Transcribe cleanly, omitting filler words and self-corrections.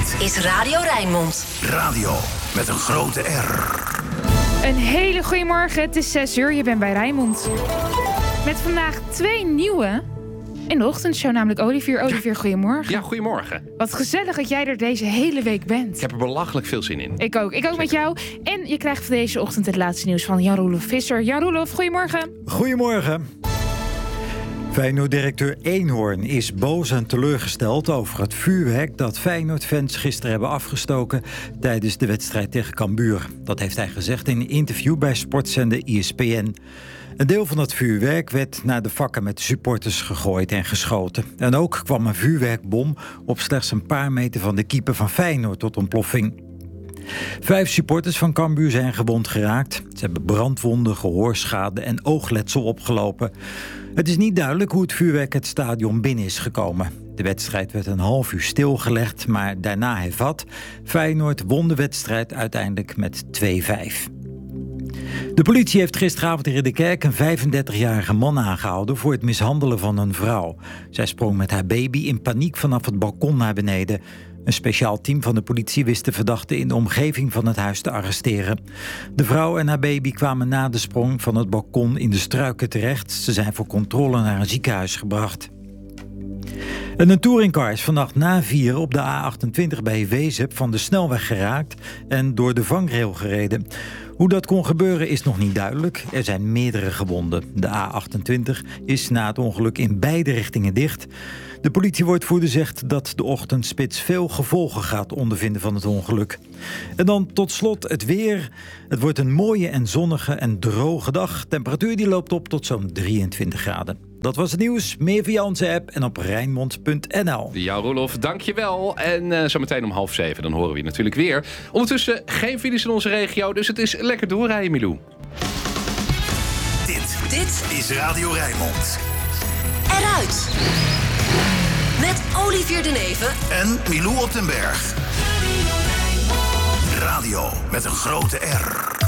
Dit is Radio Rijnmond. Radio met een grote R. Een hele goede morgen, het is 6 uur, je bent bij Rijnmond. Met vandaag 2 nieuwe in de ochtendshow, namelijk Olivier. Olivier, goedemorgen. Ja, goedemorgen. Wat gezellig dat jij er deze hele week bent. Ik heb er belachelijk veel zin in. Ik ook met jou. En je krijgt voor deze ochtend het laatste nieuws van Jan-Roelof Visser. Jan-Roelof, goedemorgen. Goedemorgen. Feyenoord-directeur Eenhoorn is boos en teleurgesteld over het vuurwerk dat Feyenoord-fans gisteren hebben afgestoken tijdens de wedstrijd tegen Cambuur. Dat heeft hij gezegd in een interview bij sportzender ESPN. Een deel van dat vuurwerk werd naar de vakken met de supporters gegooid en geschoten. En ook kwam een vuurwerkbom op slechts een paar meter van de keeper van Feyenoord tot ontploffing. 5 supporters van Cambuur zijn gewond geraakt. Ze hebben brandwonden, gehoorschade en oogletsel opgelopen. Het is niet duidelijk hoe het vuurwerk het stadion binnen is gekomen. De wedstrijd werd een half uur stilgelegd, maar daarna hervat. Feyenoord won de wedstrijd uiteindelijk met 2-5. De politie heeft gisteravond in Ridderkerk een 35-jarige man aangehouden voor het mishandelen van een vrouw. Zij sprong met haar baby in paniek vanaf het balkon naar beneden. Een speciaal team van de politie wist de verdachte in de omgeving van het huis te arresteren. De vrouw en haar baby kwamen na de sprong van het balkon in de struiken terecht. Ze zijn voor controle naar een ziekenhuis gebracht. Een touringcar is vannacht na 4 op de A28 bij Wezep van de snelweg geraakt en door de vangrail gereden. Hoe dat kon gebeuren is nog niet duidelijk. Er zijn meerdere gewonden. De A28 is na het ongeluk in beide richtingen dicht. De politiewoordvoerder zegt dat de ochtendspits veel gevolgen gaat ondervinden van het ongeluk. En dan tot slot het weer. Het wordt een mooie en zonnige en droge dag. Temperatuur die loopt op tot zo'n 23 graden. Dat was het nieuws. Meer via onze app en op Rijnmond.nl. Ja, Roelof, dankjewel. En zometeen om 6:30 dan horen we je natuurlijk weer. Ondertussen geen files in onze regio, dus het is lekker doorrijden, Milou. Dit is Radio Rijnmond. Eruit. Met Olivier de Neven En Milou op den Berg. Radio met een grote R.